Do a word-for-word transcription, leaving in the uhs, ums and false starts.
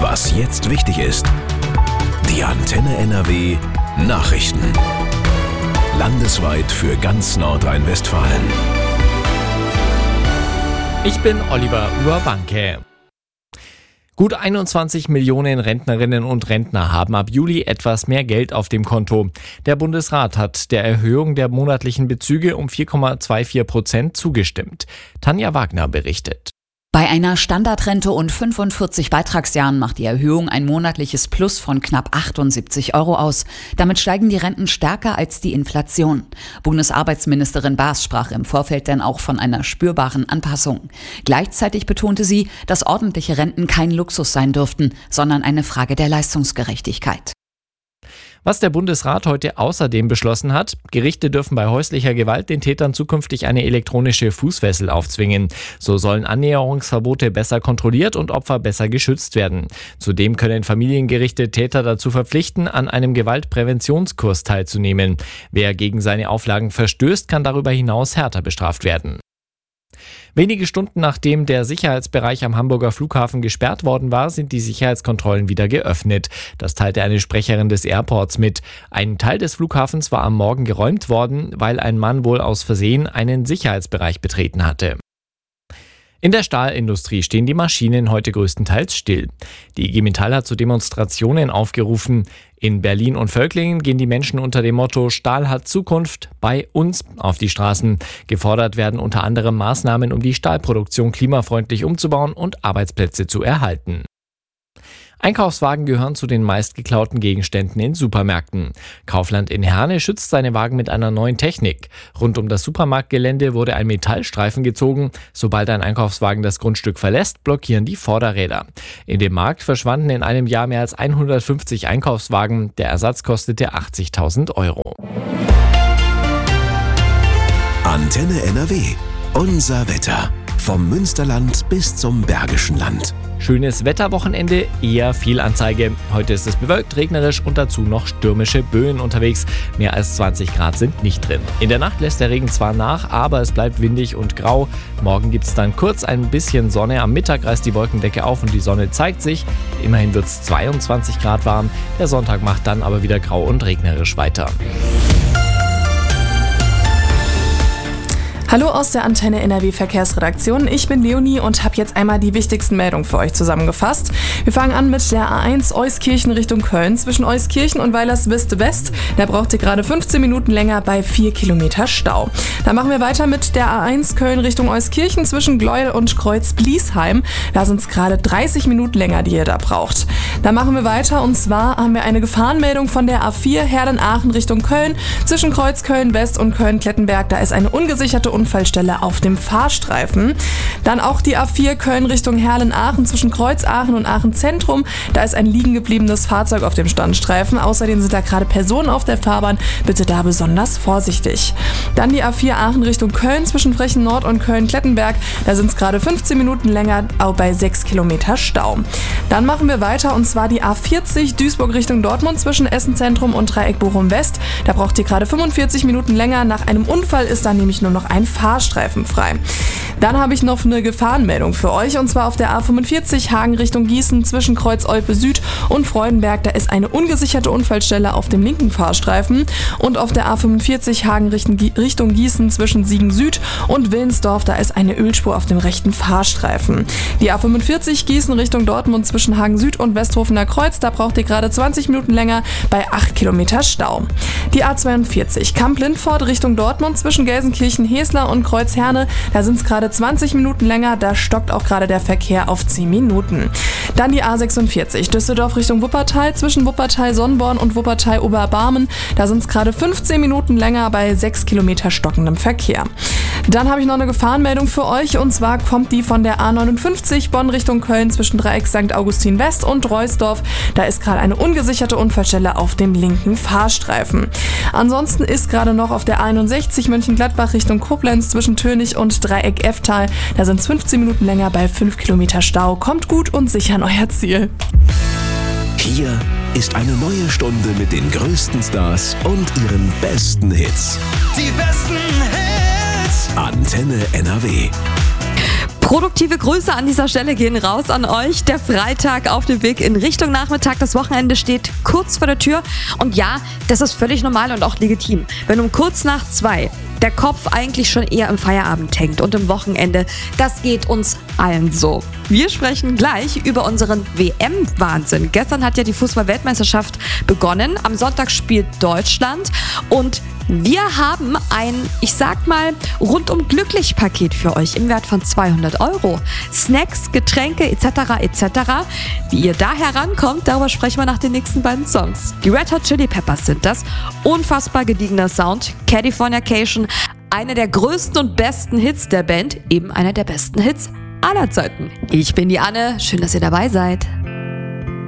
Was jetzt wichtig ist. Die Antenne N R W Nachrichten. Landesweit für ganz Nordrhein-Westfalen. Ich bin Oliver Urbanke. Gut einundzwanzig Millionen Rentnerinnen und Rentner haben ab Juli etwas mehr Geld auf dem Konto. Der Bundesrat hat der Erhöhung der monatlichen Bezüge um vier Komma vierundzwanzig Prozent zugestimmt. Tanja Wagner berichtet. Bei einer Standardrente und fünfundvierzig Beitragsjahren macht die Erhöhung ein monatliches Plus von knapp achtundsiebzig Euro aus. Damit steigen die Renten stärker als die Inflation. Bundesarbeitsministerin Baas sprach im Vorfeld dann auch von einer spürbaren Anpassung. Gleichzeitig betonte sie, dass ordentliche Renten kein Luxus sein dürften, sondern eine Frage der Leistungsgerechtigkeit. Was der Bundesrat heute außerdem beschlossen hat: Gerichte dürfen bei häuslicher Gewalt den Tätern zukünftig eine elektronische Fußfessel aufzwingen. So sollen Annäherungsverbote besser kontrolliert und Opfer besser geschützt werden. Zudem können Familiengerichte Täter dazu verpflichten, an einem Gewaltpräventionskurs teilzunehmen. Wer gegen seine Auflagen verstößt, kann darüber hinaus härter bestraft werden. Wenige Stunden nachdem der Sicherheitsbereich am Hamburger Flughafen gesperrt worden war, sind die Sicherheitskontrollen wieder geöffnet. Das teilte eine Sprecherin des Airports mit. Ein Teil des Flughafens war am Morgen geräumt worden, weil ein Mann wohl aus Versehen einen Sicherheitsbereich betreten hatte. In der Stahlindustrie stehen die Maschinen heute größtenteils still. Die I G Metall hat zu Demonstrationen aufgerufen. In Berlin und Völklingen gehen die Menschen unter dem Motto „Stahl hat Zukunft bei uns“ auf die Straßen. Gefordert werden unter anderem Maßnahmen, um die Stahlproduktion klimafreundlich umzubauen und Arbeitsplätze zu erhalten. Einkaufswagen gehören zu den meistgeklauten Gegenständen in Supermärkten. Kaufland in Herne schützt seine Wagen mit einer neuen Technik. Rund um das Supermarktgelände wurde ein Metallstreifen gezogen. Sobald ein Einkaufswagen das Grundstück verlässt, blockieren die Vorderräder. In dem Markt verschwanden in einem Jahr mehr als hundertfünfzig Einkaufswagen. Der Ersatz kostete achtzigtausend Euro. Antenne N R W. Unser Wetter. Vom Münsterland bis zum Bergischen Land. Schönes Wetterwochenende, eher viel Anzeige. Heute ist es bewölkt, regnerisch und dazu noch stürmische Böen unterwegs. Mehr als zwanzig Grad sind nicht drin. In der Nacht lässt der Regen zwar nach, aber es bleibt windig und grau. Morgen gibt es dann kurz ein bisschen Sonne. Am Mittag reißt die Wolkendecke auf und die Sonne zeigt sich. Immerhin wird es zweiundzwanzig Grad warm. Der Sonntag macht dann aber wieder grau und regnerisch weiter. Hallo aus der Antenne N R W Verkehrsredaktion. Ich bin Leonie und habe jetzt einmal die wichtigsten Meldungen für euch zusammengefasst. Wir fangen an mit der A eins Euskirchen Richtung Köln. Zwischen Euskirchen und Weilerswiste West, da braucht ihr gerade fünfzehn Minuten länger bei vier Kilometer Stau. Dann machen wir weiter mit der A eins Köln Richtung Euskirchen zwischen Gleuel und Kreuz-Bliesheim. Da sind es gerade dreißig Minuten länger, die ihr da braucht. Dann machen wir weiter und zwar haben wir eine Gefahrenmeldung von der A vier Herlen-Aachen Richtung Köln. Zwischen Kreuzköln West und Köln-Klettenberg, da ist eine ungesicherte Unfallstelle auf dem Fahrstreifen. Dann auch die A vier Köln Richtung Herlen-Aachen zwischen Kreuz-Aachen und Aachen-Zentrum. Da ist ein liegen gebliebenes Fahrzeug auf dem Standstreifen. Außerdem sind da gerade Personen auf der Fahrbahn. Bitte da besonders vorsichtig. Dann die A vier Aachen Richtung Köln zwischen Frechen Nord und Köln-Klettenberg. Da sind es gerade fünfzehn Minuten länger, auch bei sechs Kilometer Stau. Dann machen wir weiter und zwar die A vierzig Duisburg Richtung Dortmund zwischen Essen-Zentrum und Dreieck Bochum-West. Da braucht ihr gerade fünfundvierzig Minuten länger. Nach einem Unfall ist da nämlich nur noch ein Fahrstreifen frei. Dann habe ich noch eine Gefahrenmeldung für euch und zwar auf der A fünfundvierzig Hagen Richtung Gießen zwischen Kreuz-Olpe Süd und Freudenberg. Da ist eine ungesicherte Unfallstelle auf dem linken Fahrstreifen und auf der A fünfundvierzig Hagen Richtung Gießen zwischen Siegen Süd und Willensdorf. Da ist eine Ölspur auf dem rechten Fahrstreifen. Die A fünfundvierzig Gießen Richtung Dortmund zwischen Hagen Süd und Westhofener Kreuz. Da braucht ihr gerade zwanzig Minuten länger bei acht Kilometer Stau. Die A zweiundvierzig Kamp-Lindfort Richtung Dortmund zwischen Gelsenkirchen-Heslar und Kreuz-Herne. Da sind es gerade zwanzig Minuten länger, da stockt auch gerade der Verkehr auf zehn Minuten. Dann die A sechsundvierzig Düsseldorf Richtung Wuppertal zwischen Wuppertal-Sonnborn und Wuppertal-Oberbarmen. Da sind es gerade fünfzehn Minuten länger bei sechs Kilometer stockendem Verkehr. Dann habe ich noch eine Gefahrenmeldung für euch und zwar kommt die von der A neunundfünfzig Bonn Richtung Köln zwischen Dreieck Sankt Augustin West und Reusdorf. Da ist gerade eine ungesicherte Unfallstelle auf dem linken Fahrstreifen. Ansonsten ist gerade noch auf der A einundsechzig Mönchengladbach Richtung Koblenz zwischen Tönig und Dreieck Efftal. Da sind es fünfzehn Minuten länger bei fünf Kilometer Stau. Kommt gut und sicher an euer Ziel. Hier ist eine neue Stunde mit den größten Stars und ihren besten Hits. Die besten Hits. Antenne N R W. Produktive Grüße an dieser Stelle gehen raus an euch. Der Freitag auf dem Weg in Richtung Nachmittag. Das Wochenende steht kurz vor der Tür. Und ja, das ist völlig normal und auch legitim. Wenn um kurz nach zwei der Kopf eigentlich schon eher im Feierabend hängt und im Wochenende, das geht uns allen so. Wir sprechen gleich über unseren W M-Wahnsinn. Gestern hat ja die Fußball-Weltmeisterschaft begonnen. Am Sonntag spielt Deutschland und wir haben ein, ich sag mal, rundum glücklich Paket für euch im Wert von zweihundert Euro. Snacks, Getränke et cetera et cetera. Wie ihr da herankommt, darüber sprechen wir nach den nächsten beiden Songs. Die Red Hot Chili Peppers sind das. Unfassbar gediegener Sound. Californication, einer der größten und besten Hits der Band, eben einer der besten Hits aller Zeiten. Ich bin die Anne, schön, dass ihr dabei seid.